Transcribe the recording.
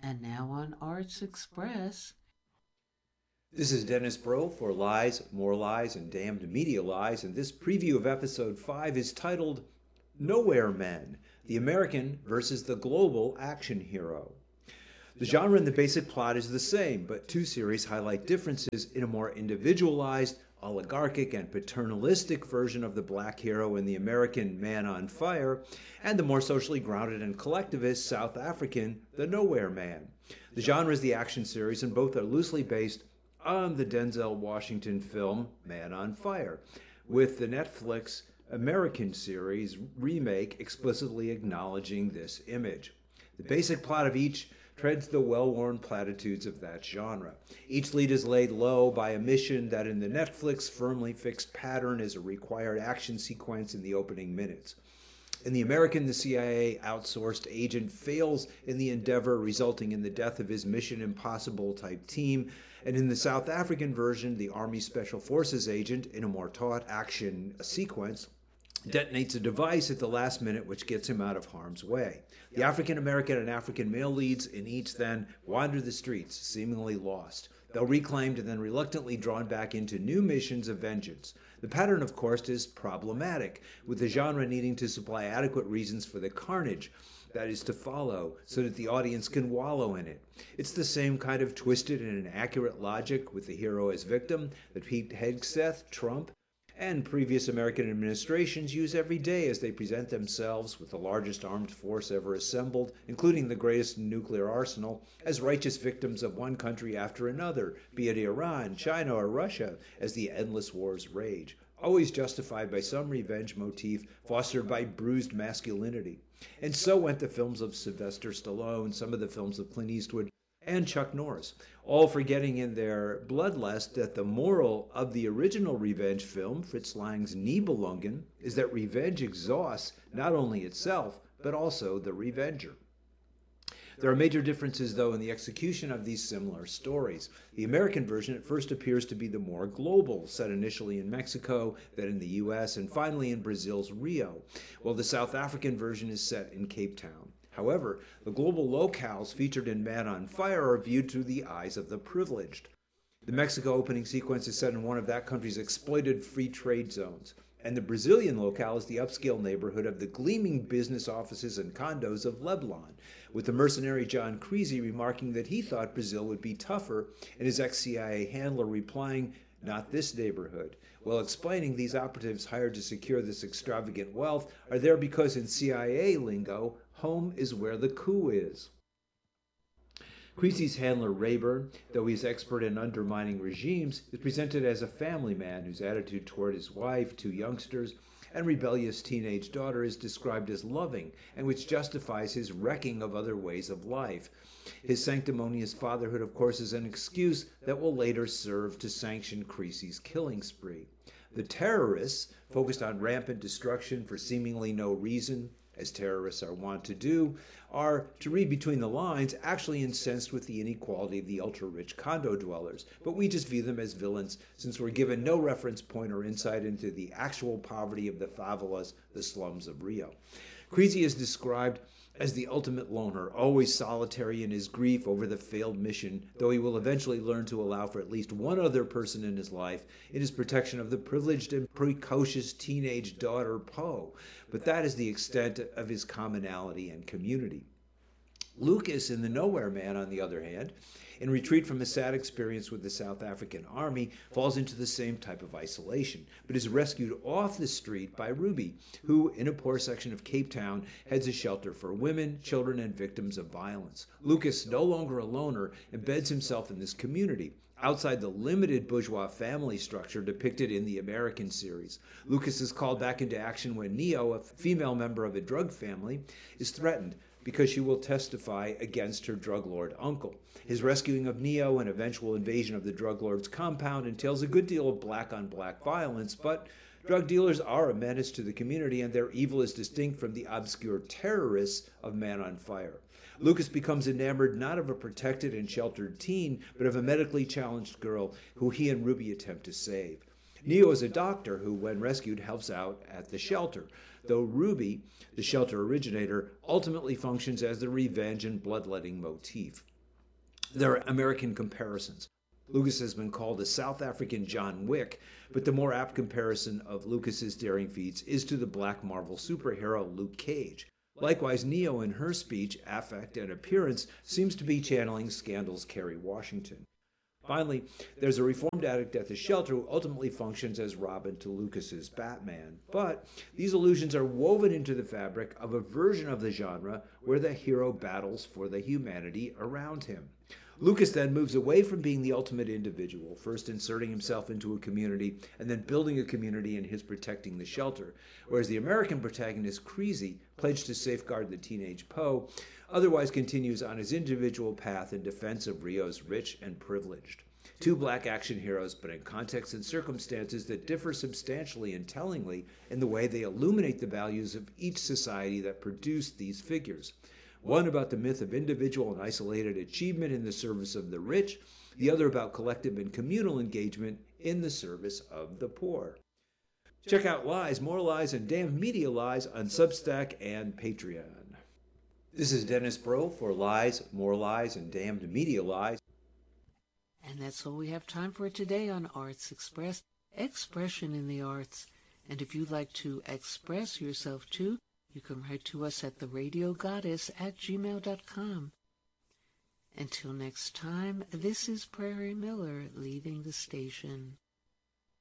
And now on Arts Express. This is Dennis Bro for Lies, More Lies, and Damned Media Lies, and this preview of episode 5 is titled Nowhere Men, the American versus the Global Action Hero. The genre and the basic plot is the same, but two series highlight differences in a more individualized, oligarchic, and paternalistic version of the black hero in the American Man on Fire, and the more socially grounded and collectivist South African The Nowhere Man. The genre is the action series, and both are loosely based on the Denzel Washington film Man on Fire, with the Netflix American series remake explicitly acknowledging this image. The basic plot of each treads the well-worn platitudes of that genre. Each lead is laid low by a mission that in the Netflix firmly fixed pattern is a required action sequence in the opening minutes. In the American, the CIA outsourced agent fails in the endeavor, resulting in the death of his Mission Impossible type team. And in the South African version, the Army Special Forces agent, in a more taut action sequence, detonates a device at the last minute which gets him out of harm's way. The African American and African male leads in each then wander the streets, seemingly lost, though reclaimed and then reluctantly drawn back into new missions of vengeance. The pattern, of course, is problematic, with the genre needing to supply adequate reasons for the carnage that is to follow so that the audience can wallow in it. It's the same kind of twisted and inaccurate logic with the hero as victim that Pete Hegseth, Trump, and previous American administrations use every day as they present themselves with the largest armed force ever assembled, including the greatest nuclear arsenal, as righteous victims of one country after another, be it Iran, China, or Russia, as the endless wars rage, always justified by some revenge motif fostered by bruised masculinity. And so went the films of Sylvester Stallone, some of the films of Clint Eastwood, and Chuck Norris, all forgetting in their bloodlust that the moral of the original revenge film, Fritz Lang's Nibelungen, is that revenge exhausts not only itself, but also the revenger. There are major differences, though, in the execution of these similar stories. The American version at first appears to be the more global, set initially in Mexico, then in the U.S., and finally in Brazil's Rio, while the South African version is set in Cape Town. However, the global locales featured in Man on Fire are viewed through the eyes of the privileged. The Mexico opening sequence is set in one of that country's exploited free trade zones, and the Brazilian locale is the upscale neighborhood of the gleaming business offices and condos of Leblon, with the mercenary John Creasy remarking that he thought Brazil would be tougher, and his ex-CIA handler replying, "Not this neighborhood," while explaining these operatives hired to secure this extravagant wealth are there because in CIA lingo, home is where the coup is. Creasy's handler Rayburn, though he is expert in undermining regimes, is presented as a family man whose attitude toward his wife, two youngsters, and rebellious teenage daughter is described as loving, and which justifies his wrecking of other ways of life. His sanctimonious fatherhood, of course, is an excuse that will later serve to sanction Creasy's killing spree. The terrorists, focused on rampant destruction for seemingly no reason, as terrorists are wont to do, are, to read between the lines, actually incensed with the inequality of the ultra-rich condo dwellers, but we just view them as villains since we're given no reference point or insight into the actual poverty of the favelas, the slums of Rio. Creasy is described as the ultimate loner, always solitary in his grief over the failed mission, though he will eventually learn to allow for at least one other person in his life in his protection of the privileged and precocious teenage daughter Poe. But that is the extent of his commonality and community. Lucas in The Nowhere Man, on the other hand, in retreat from a sad experience with the South African army, falls into the same type of isolation, but is rescued off the street by Ruby, who, in a poor section of Cape Town, heads a shelter for women, children, and victims of violence. Lucas, no longer a loner, embeds himself in this community, outside the limited bourgeois family structure depicted in the American series. Lucas is called back into action when Neo, a female member of a drug family, is threatened because she will testify against her drug lord uncle. His rescuing of Neo and eventual invasion of the drug lord's compound entails a good deal of black-on-black violence, but drug dealers are a menace to the community, and their evil is distinct from the obscure terrorists of Man on Fire. Lucas becomes enamored not of a protected and sheltered teen, but of a medically challenged girl who he and Ruby attempt to save. Neo is a doctor who, when rescued, helps out at the shelter, though Ruby, the shelter originator, ultimately functions as the revenge and bloodletting motif. They're American comparisons. Lucas has been called a South African John Wick, but the more apt comparison of Lucas's daring feats is to the Black Marvel superhero Luke Cage. Likewise, Neo in her speech, affect, and appearance seems to be channeling Scandal's Kerry Washington. Finally, there's a reformed addict at the shelter who ultimately functions as Robin to Lucas's Batman. But these allusions are woven into the fabric of a version of the genre where the hero battles for the humanity around him. Lucas then moves away from being the ultimate individual, first inserting himself into a community and then building a community in his protecting the shelter, whereas the American protagonist, Creasy, pledged to safeguard the teenage Poe, otherwise continues on his individual path in defense of Rio's rich and privileged. Two black action heroes, but in contexts and circumstances that differ substantially and tellingly in the way they illuminate the values of each society that produced these figures. One about the myth of individual and isolated achievement in the service of the rich, the other about collective and communal engagement in the service of the poor. Check out Lies, More Lies, and Damned Media Lies on Substack and Patreon. This is Dennis Bro for Lies, More Lies, and Damned Media Lies. And that's all we have time for today on Arts Express, expression in the arts. And if you'd like to express yourself too, you can write to us at theradiogoddess@gmail.com. Until next time, this is Prairie Miller leaving the station.